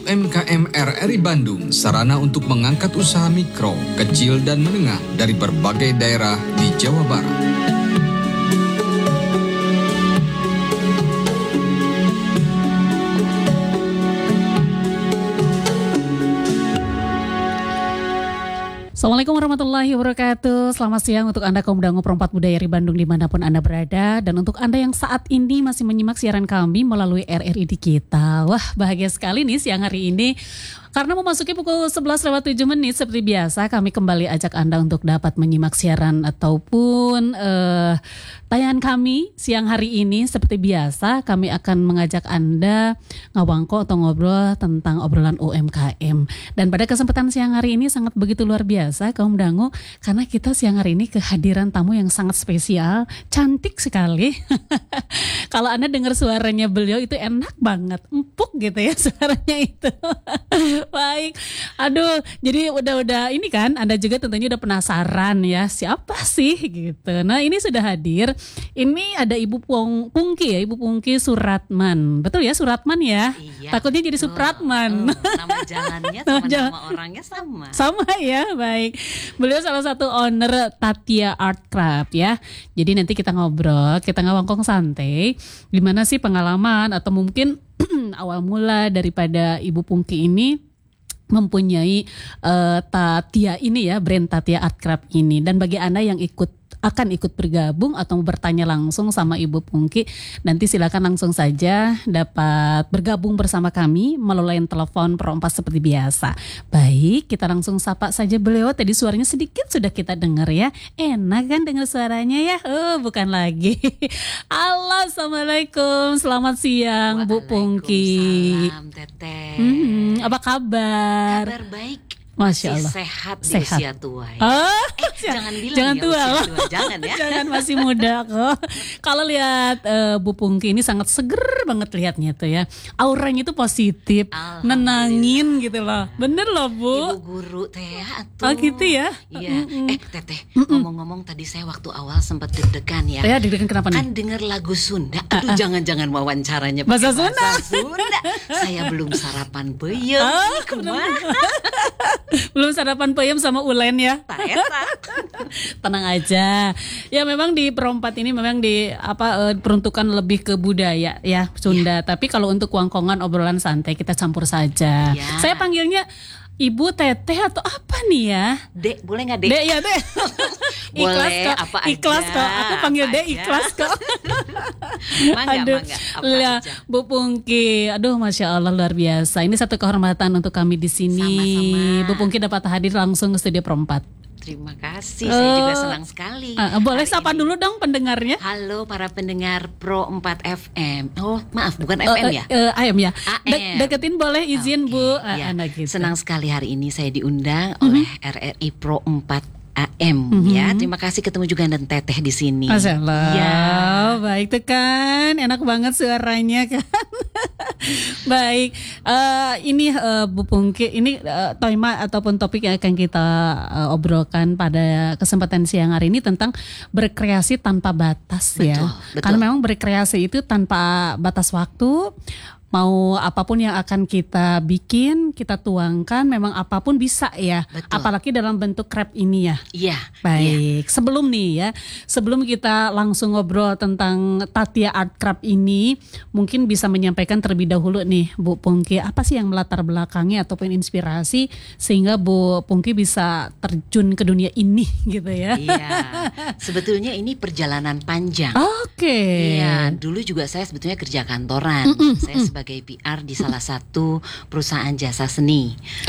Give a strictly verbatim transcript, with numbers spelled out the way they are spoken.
M K M R R I Bandung, sarana untuk mengangkat usaha mikro, kecil, dan menengah dari berbagai daerah di Jawa Barat. Assalamualaikum warahmatullahi wabarakatuh. Selamat siang untuk Anda kaum dangu perempat budaya R I Bandung dimanapun Anda berada. Dan untuk Anda yang saat ini masih menyimak siaran kami melalui R R I di kita. Wah, bahagia sekali nih siang hari ini. Karena memasuki pukul sebelas lewat tujuh menit seperti biasa kami kembali ajak Anda untuk dapat menyimak siaran ataupun uh, tayangan kami siang hari ini. Seperti biasa kami akan mengajak Anda ngawangko atau ngobrol tentang obrolan U M K M. Dan pada kesempatan siang hari ini sangat begitu luar biasa kaum dangu, karena kita siang hari ini kehadiran tamu yang sangat spesial, cantik sekali. Kalau Anda dengar suaranya beliau itu enak banget, empuk gitu ya suaranya itu. Baik, aduh, jadi udah-udah ini kan, Anda juga tentunya udah penasaran ya siapa sih gitu. Nah ini sudah hadir, ini ada Ibu Pung, Pungki ya, Ibu Pungki Suratman, betul ya Suratman ya? Iya, takutnya jadi Supratman. Oh, nama jalannya sama nama orangnya sama. Sama ya, baik. Beliau salah satu owner Tatia Art Craft ya. Jadi nanti kita ngobrol, kita ngawangkong santai, gimana sih pengalaman atau mungkin awal mula daripada Ibu Pungki ini mempunyai uh, Tatia ini ya, brand Tatia Art Craft ini. Dan bagi Anda yang ikut akan ikut bergabung atau bertanya langsung sama Ibu Pungki, nanti silakan langsung saja dapat bergabung bersama kami melalui telepon pro empat seperti biasa. Baik, kita langsung sapa saja beliau. Tadi suaranya sedikit sudah kita dengar ya. Enak kan dengar suaranya ya? Oh, bukan lagi. Halo, Assalamualaikum. Selamat siang Bu Pungki. Waalaikumsalam Teteh. Hmm, apa kabar? Kabar baik. Masya Masih Allah. sehat di Sehat. usia tua ya. Oh, eh, jangan bilang jangan ya tua usia loh. tua. Jangan ya. Jangan, masih muda kok. Kalau lihat uh, Bu Pungki ini sangat seger banget lihatnya tuh ya. Auranya itu positif, nenangin gitu loh. Bener loh Bu. Ibu guru teh atuh. Oh gitu ya. Iya. Eh Teteh, ngomong-ngomong tadi saya waktu awal sempat deg-degan ya. Ya deg-degan kenapa nih? Kan denger lagu Sunda. Aduh, jangan-jangan wawancaranya Bahasa pakai Sunda. Sunda. Saya belum sarapan beuyeum. Oh, Ini kumaha? Belum sarapan peyem sama ulen ya. Tak eta. Tenang aja. Ya memang di perempat ini memang di apa eh, peruntukan lebih ke budaya ya Sunda. Tapi kalau untuk wangkongan obrolan santai kita campur saja. Ya. Saya panggilnya Ibu Teteh atau apa nih ya? Dek, boleh nggak Dek? Dek ya Dek. Ikhlas Boleh, kok. apa Ikhlas aja, kok. Aku panggil apa Dek aja. ikhlas kok. Mangga, Aduh, mangga, apa ya, aja. Bu Pungki, aduh Masya Allah luar biasa. Ini satu kehormatan untuk kami di sini. Sama-sama. Bu Pungki dapat hadir langsung ke studio perempat. Terima kasih, saya juga senang sekali. Uh, boleh hari sapa ini. dulu dong pendengarnya. Halo para pendengar Pro empat F M. Oh maaf, bukan Uh, F M uh, ya? uh, A M ya. A M. De- deketin boleh izin Oke, Bu. Uh, ya. Anda gitu. Senang sekali hari ini saya diundang oleh R R I Pro empat A M ya. Terima kasih ketemu juga dan Teteh di sini. Masya Allah. Ya. Baik tuh kan, enak banget suaranya kan. Baik, uh, ini uh, Bu Pungki, ini uh, tema ataupun topik yang akan kita uh, obrolkan pada kesempatan siang hari ini tentang berkreasi tanpa batas. Betul, Ya. betul. Karena memang berkreasi itu tanpa batas waktu. Mau apapun yang akan kita bikin, kita tuangkan, memang apapun bisa ya. Betul. Apalagi dalam bentuk krep ini ya. Iya. Baik, sebelum nih ya, sebelum kita langsung ngobrol tentang Tatia Art Craft ini, mungkin bisa menyampaikan terlebih dahulu nih Bu Pungki, apa sih yang melatar belakangi ataupun inspirasi sehingga Bu Pungki bisa terjun ke dunia ini gitu ya. Iya. Sebetulnya ini perjalanan panjang. Oke. Iya, dulu juga saya sebetulnya kerja kantoran. Mm-mm, saya mm. sebagai P R di salah satu perusahaan jasa seni.